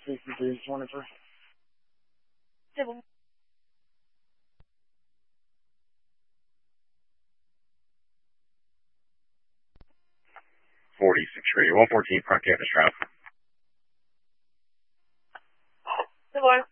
6323. C'est bon. 46 Radio 114 front campus traffic. C'est bon.